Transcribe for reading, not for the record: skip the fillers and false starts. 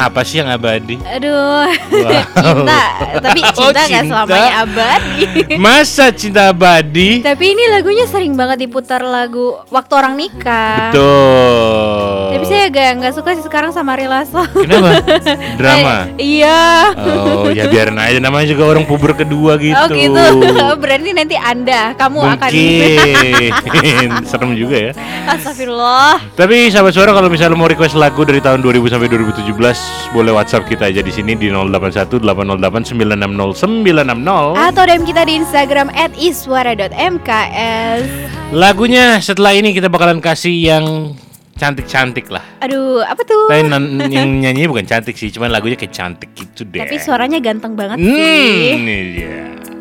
Apa sih yang abadi? Aduh, Wow. cinta. Tapi cinta nggak cinta. selamanya abadi. Masa cinta abadi? Tapi ini lagunya sering banget diputar lagu waktu orang nikah. Betul. Tapi saya nggak suka sih sekarang sama Ari Lasso. Kenapa? Drama. Iya. Oh ya biarin aja, namanya juga orang puber kedua gitu. Oh gitu. Berarti nanti kamu akan. Mungkin serem juga ya. Astagfirullah. Tapi sahabat suara, kalau misalnya mau request lagu dari tahun 2000 sampai 2017, boleh WhatsApp kita aja di sini di 081 808 960 960. Atau DM kita di Instagram @iswara.mks. Lagunya setelah ini kita bakalan kasih yang cantik-cantik lah. Aduh, apa tuh? Tapi yang nyanyi bukan cantik sih, cuman lagunya kayak cantik gitu deh. Tapi suaranya ganteng banget sih. Ini dia.